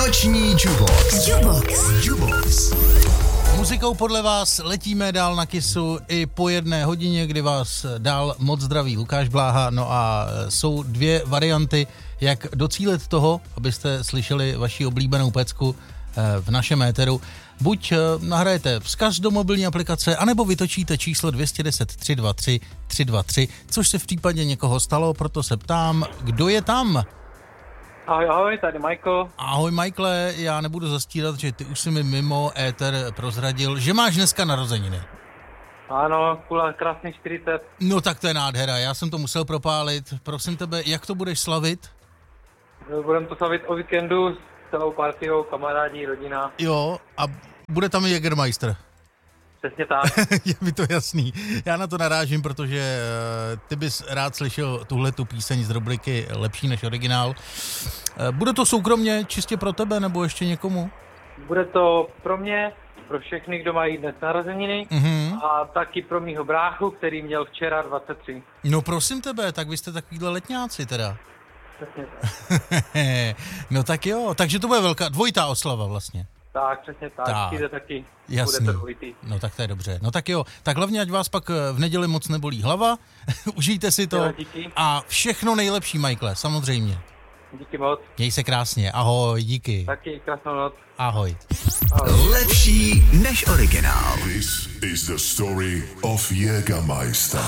Noční Jubox. Muzikou podle vás letíme dál na Kissu i po 1 hodině, kdy vás dál moc zdraví Lukáš Bláha. No a jsou 2 varianty, jak docílit toho, abyste slyšeli vaši oblíbenou pecku v našem éteru. Buď nahrajete vzkaz do mobilní aplikace, anebo vytočíte číslo 210 323 323, což se v případě někoho stalo, proto se ptám, kdo je tam? Ahoj, tady Michael. Ahoj Michaele, já nebudu zastírat, že ty už si mi mimo éter prozradil, že máš dneska narozeniny. Ano, krásný 40. No tak to je nádhera, já jsem to musel propálit. Prosím tebe, jak to budeš slavit? Budeme to slavit o víkendu s celou partyou, kamarádi, rodina. Jo, a bude tam i Jägermeister. Přesně tak. Je mi to jasný. Já na to narážím, protože ty bys rád slyšel tuhletu píseň z rubriky Lepší než originál. Bude to soukromně čistě pro tebe, nebo ještě někomu? Bude to pro mě, pro všechny, kdo mají dnes narozeniny, a taky pro mýho bráchu, který měl včera 23. No prosím tebe, tak vy jste takovýhle letňáci teda. Přesně tak. No tak jo, takže to bude velká, dvojitá oslava vlastně. Tak, přesně tak. Přijde taky. Jasný. Bude to dvojitý. No tak to je dobře. No tak jo, tak hlavně ať vás pak v neděli moc nebolí hlava, užijte si to Díky. a všechno nejlepší, Michaele, samozřejmě. Díky moc. Měj se krásně, ahoj, díky. Taky krásnou noc. Ahoj. Lepší než originál. This is the story of Jägermeister.